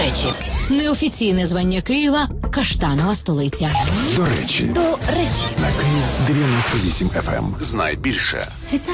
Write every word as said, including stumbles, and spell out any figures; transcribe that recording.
речі. Неофіційне звання Києва – каштанова столиця. До речі. До речі. На Київ дев'яносто вісім еф ем. Знай більше.